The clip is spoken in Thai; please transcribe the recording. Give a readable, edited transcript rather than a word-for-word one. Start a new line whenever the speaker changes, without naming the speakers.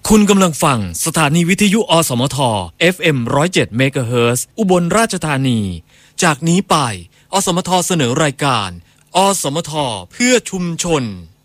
คุณกำลังฟังสถานีวิทยุอสมท FM 107 เมกะเฮิรตซ์อุบลราชธานี จากนี้ไปอสมทเสนอรายการอสมทเพื่อชุมชน